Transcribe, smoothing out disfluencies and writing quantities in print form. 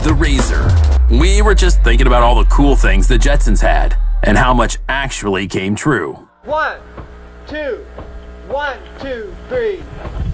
the Razor. We were just thinking about all the cool things the Jetsons had, and how much actually came true. 1, 2, 1, 2, 3.